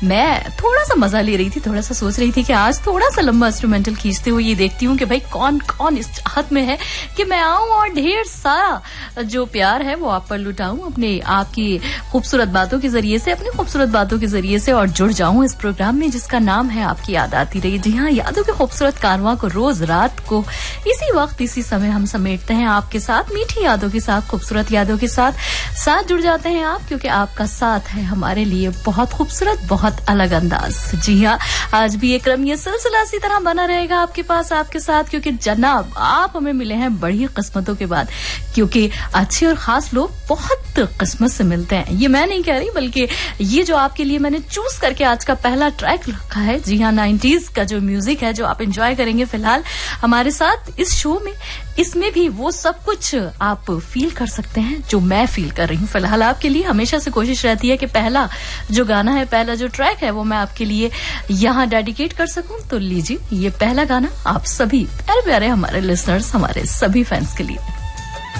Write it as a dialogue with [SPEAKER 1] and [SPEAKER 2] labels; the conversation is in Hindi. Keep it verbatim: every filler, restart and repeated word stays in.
[SPEAKER 1] मैं थोड़ा सा मजा ले रही थी, थोड़ा सा सोच रही थी कि आज थोड़ा सा लंबा इंस्ट्रूमेंटल खींचते हुए ये देखती हूँ कि भाई कौन कौन इस चाहत में है कि मैं आऊं और ढेर सारा जो प्यार है वो आप पर लुटाऊं अपने आपकी खूबसूरत बातों के जरिए से, अपनी खूबसूरत बातों के जरिए से, और जुड़ जाऊं इस प्रोग्राम में जिसका नाम है आपकी याद आती रही। जी हाँ, यादों के खूबसूरत कारवां को रोज रात को इसी वक्त इसी समय हम समेटते हैं आपके साथ, मीठी यादों के साथ, खूबसूरत यादों के साथ साथ जुड़ जाते हैं आप, क्योंकि आपका साथ है हमारे लिए बहुत खूबसूरत, बहुत अलग अंदाज। जी हाँ, आज भी ये क्रम ये सिलसिला इसी तरह बना रहेगा आपके पास, आपके साथ, क्योंकि जनाब आप हमें मिले हैं बड़ी किस्मतों के बाद, क्योंकि अच्छे और खास लोग बहुत किस्मत से मिलते हैं। ये मैं नहीं कह रही, बल्कि ये जो आपके लिए मैंने चूज करके आज का पहला ट्रैक रखा है, जी हाँ, नाइंटीज़ का जो म्यूजिक है जो आप एंजॉय करेंगे फिलहाल हमारे साथ इस शो में, इसमें भी वो सब कुछ आप फील कर सकते हैं जो मैं फील कर रही हूँ फिलहाल आपके लिए। हमेशा से कोशिश रहती है कि पहला जो गाना है, पहला जो ट्रैक है वो मैं आपके लिए यहाँ डेडिकेट कर सकूं। तो लीजिए ये पहला गाना आप सभी प्यारे प्यारे हमारे लिसनर्स, हमारे सभी फैंस के लिए।